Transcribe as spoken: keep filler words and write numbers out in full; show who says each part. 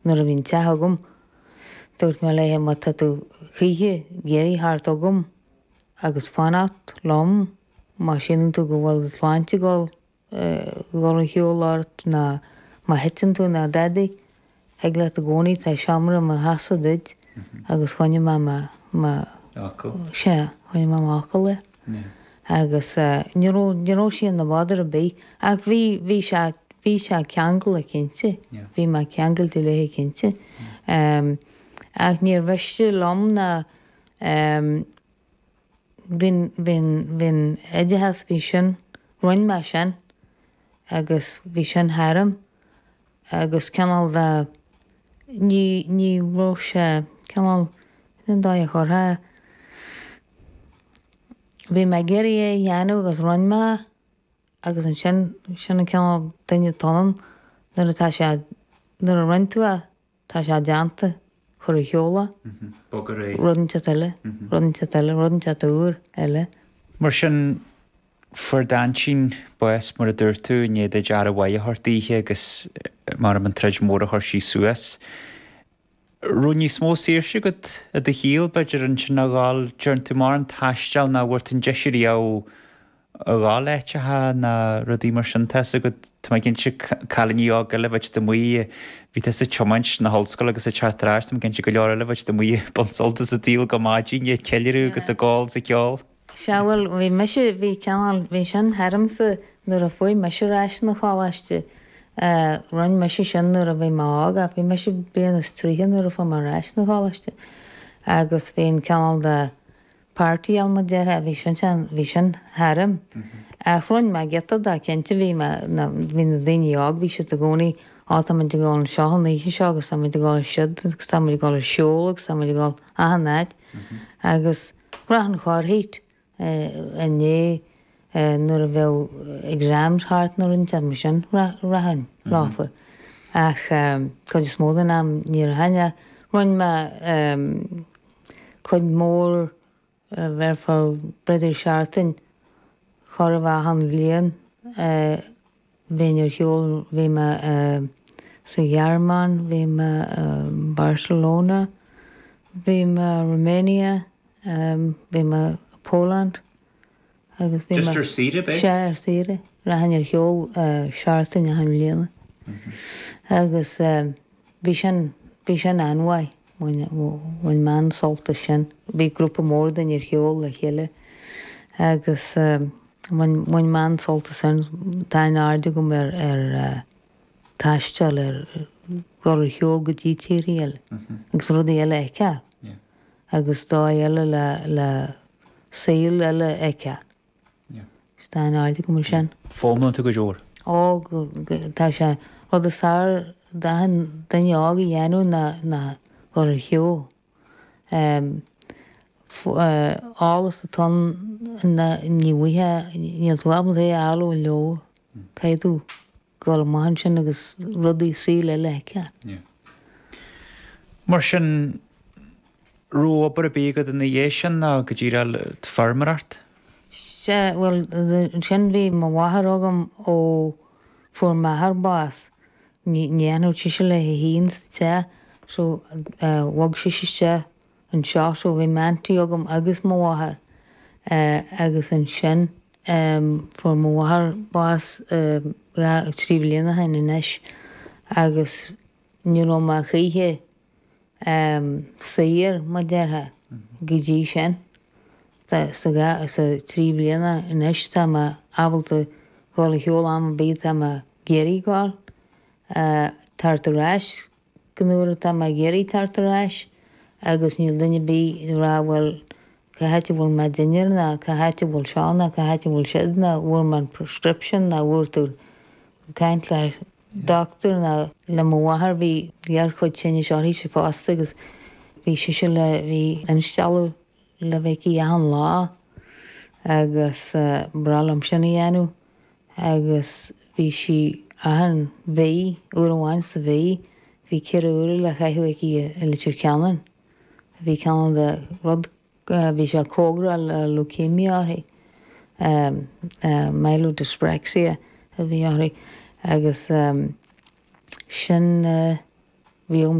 Speaker 1: nuair a bhín tethe agam dúirt me léthe má tá tú chutha géirí thart agam agus fanat lom má sin tú go bhfuil sláinte gáil gáil an cheolairt na má hetan tú na dadaí ag le a gcónaí tá seamra má hasasa duid agus chuine má sé chuine má mácail le. Agus níró síon na bhádar a bí ach bhí bhí se bhí se ceangail a cinnte, bhí má ceangail tú le cinnte. Ach níor bheiste lom na bhín éidethas bhí sin roinn me sin agus bhí sin thairim agus ceanal de ní ní ró sé ceanal an dá a chortha. Bhí me géirí é dhéanú agus roinn me agus an sin sinna ceanal daine tonam nuair atá sé nuair a roinn tú a tá sé deanta chur a cheola rudnte eile rudnte eile rudnte úr eile.
Speaker 2: Mar sin for dan sin bues mar a dúir tú néad a dear a bhaid thortaíthe agus mar an treid mór a chuir sí suas. Rúní smó síirse go a de híal beidir an sin a gáil dearn tú mar an taisteal na bhairt an deisiirí á a gáil éitethe na rudí mar sin teasa go tá ginn si cailaní á go le bhaid do muí bhí sa chomaint na hallscoil agus a chartráist am ginn si go leir le bhaid do muí bonsoltas a díal go máidí ní ceiliú agus a gáil sa ceáil.
Speaker 1: Seáil bhí meise bhí ceanal bhí sin herimsa nuair a foioi meiseráis na chálaiste. Roinn me sé sin nuair a bhí má aga, bhí me sé bíon na stríhan nuair a fá mar ráis na chálaiste. Agus bhíon ceanal de pártaí alma deire a bhí sin bhí sin herim. A chroinn me geta da cinnte bhí hí na daine ág bhí se a gcónaí áta man de gáil an seán naoiche seo agus sam de gáil siad agus sam de gáil seola agus sam de gáil ahannáid agus rahan cháirthaít a né nuair a bheith examsthart nó an te sin rahan láfa. Ach chuid is móda am níor haine roinn me chuid mór bhar fá breidir seaartain chur a bheithan blian bhíonar cheol bhí me sa Ghearmán, bhí me Barcelona, bhí me Romania, bhí me Poland.
Speaker 2: Just ar síre be?
Speaker 1: sé ar síre rahan ar cheol seaartain a han bliana. Agus bhí sin bhí sin anhaid bhain man solta sin. Bhí grúpa mór den ar cheol le chéile agus bhain man solta sin dain airde gom ar ar taisteal ar gur cheol go dtí tíí eile agus rud eile ag ceall agus dá eile le saoil eile ag ceall. Dain airde go mar sin.
Speaker 2: Fómlan tú go dúir?
Speaker 1: Ó tá sé rud a sár dain daine ága dhéanú na gur cheol. Álas atá níomhaithe níl tú abal é ealú leor caiadú gáil maithan sin agus rudaí síl eile ag ceall.
Speaker 2: Mar sin róbar a bígad in na dhé sin ná go dtír farmarart?
Speaker 1: sé bhfuil sin bhí má bhathair agam ó fuair maithar bás níanú tiise le hín te so bhag siiste an seo so bhí mantaí agam agus má bhathair agus an sin fuair má bhathair bás trí bliana hain inis agus ní ró má chuthe saoir má deartha go dtí sin. sa ga sa trí bliana inis tá má abalta gáil a cheol am bí tá má géirí gáil tartaráis gúra tá má géirí tartaráis agus níl duine bí rá bhfuil caite bhfuil me duine na caite bhfuil seánna caite bhfuil siad na bhfuair man prescription na bhfuair tú caiint le doctor na le mhathar bhí dhear chuid sinne seoirí sé fásta agus bhí si se le bhí instealú le bheith í an lá agus bralam sinna dhéanú agus bhí si an bhí uair amháin sa bhí bhí ceir uair le chaithú í le tíir ceann. Bhí ceann de rud bhí sé cógra le leucémia orthaí myelodyspraxia a bhí orthaí agus sin bhí